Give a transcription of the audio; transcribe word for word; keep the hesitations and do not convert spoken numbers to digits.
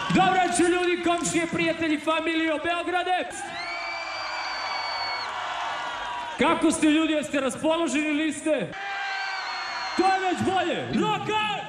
Dobro večer ljudi, komšije, prijatelji, familijo, Beograde! Kako ste ljudi, jeste raspoloženi ili ste? To je već bolje! Roka!